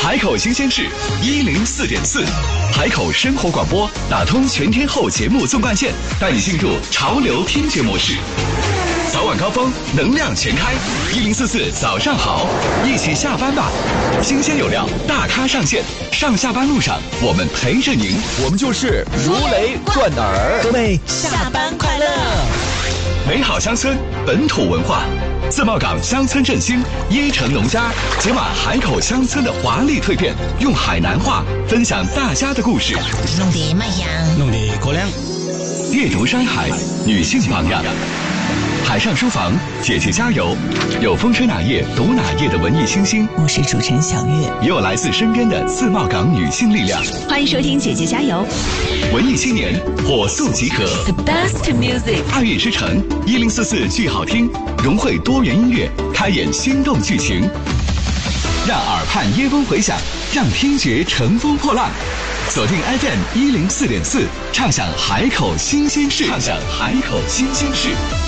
海口新鲜事104.4，海口生活广播打通全天候节目纵贯线，带你进入潮流听觉模式。早晚高峰，能量全开，1044早上好，一起下班吧。新鲜有料，大咖上线，上下班路上我们陪着您， 我们就是如雷贯耳。 各位下班快乐！ 美好乡村，本土文化。自贸港乡村振兴，椰城农家解码海口乡村的华丽蜕变，用海南话分享大家的故事。 弄得卖香， 弄得过凉。 阅读山海，女性榜样。海上书房，姐姐加油！有风吹哪页读哪页的文艺新星， 我是主持人小月， 也有来自身边的自贸港女性力量。 欢迎收听姐姐加油！ 文艺青年火速集合 The best music， 爱乐之城1044剧好听，融汇多元音乐，开演心动剧情，让耳畔椰风回响，让听觉乘风破浪。锁定 FM104.4， 畅享海口新鲜事，畅享海口新鲜事。